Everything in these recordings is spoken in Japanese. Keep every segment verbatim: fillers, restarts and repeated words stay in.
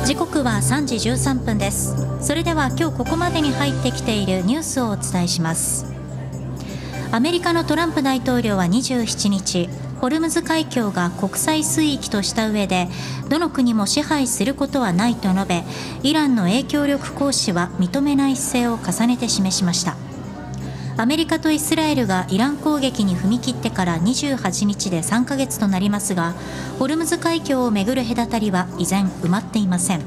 時刻はさんじじゅうさんぷんです。それでは今日ここまでに入ってきているニュースをお伝えします。アメリカのトランプ大統領はにじゅうしちにち、ホルムズ海峡が国際水域とした上でどの国も支配することはないと述べ、イランの影響力行使は認めない姿勢を重ねて示しました。アメリカとイスラエルがイラン攻撃に踏み切ってからにじゅうはちにちでさんかげつとなりますが、ホルムズ海峡をめぐる隔たりは依然埋まっていません。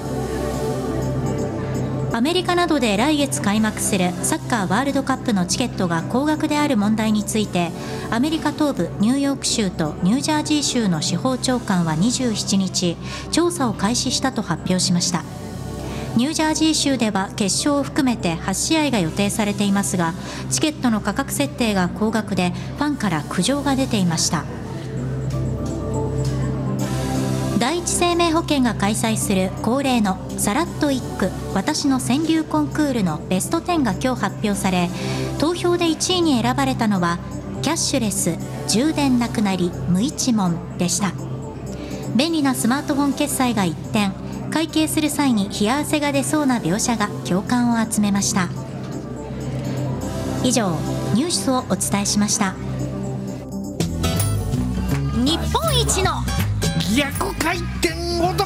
アメリカなどで来月開幕するサッカーワールドカップのチケットが高額である問題について、アメリカ東部ニューヨーク州とニュージャージー州の司法長官はにじゅうしちにち、調査を開始したと発表しました。ニュージャージー州では決勝を含めてはちしあいが予定されていますが、チケットの価格設定が高額でファンから苦情が出ていました。第一生命保険が開催する恒例のさらっと一句私の川柳コンクールのベストじゅうが今日発表され、投票でいちいに選ばれたのはキャッシュレス充電なくなり無一文でした。便利なスマートフォン決済が一転、会計する際に冷や汗が出そうな描写が共感を集めました。以上、ニュースをお伝えしました。 日本一の逆回転男